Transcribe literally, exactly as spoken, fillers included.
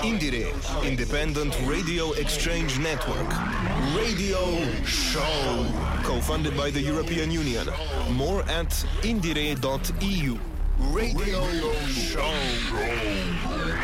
Indire, Independent Radio Exchange Network. Radio Show. Co-funded by the European Union. More at indire dot e u. Radio Show.